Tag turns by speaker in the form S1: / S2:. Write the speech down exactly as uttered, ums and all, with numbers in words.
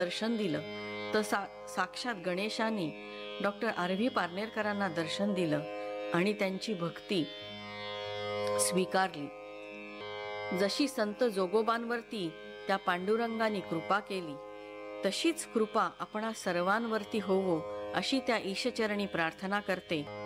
S1: दर्शन दिलं, तसा साक्षात गणेशाने डॉक्टर आर व्ही पारनेरकरांना दर्शन दिलं आणि त्यांची भक्ती स्वीकारली. जशी संत जोगोबांवरती त्या पांडुरंगाने कृपा केली, तशीच कृपा आपणा सर्वांवरती होवो अशी त्या ईशचरणी प्रार्थना करते.